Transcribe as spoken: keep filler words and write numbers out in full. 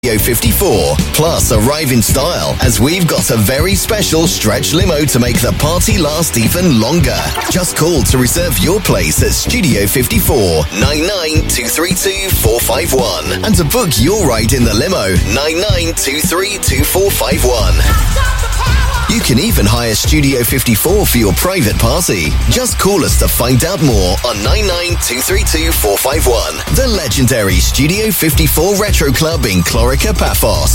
Studio fifty-four. Plus, arrive in style as we've got a very special stretch limo to make the party last even longer. Just call to reserve your place at Studio fifty-four, nine nine two three two four five one. And to book your ride in the limo, nine nine two three two four five one. You can even hire Studio fifty-four for your private party. Just call us to find out more on nine nine two three two four five one. The legendary Studio fifty-four Retro Club in Clorica Paphos.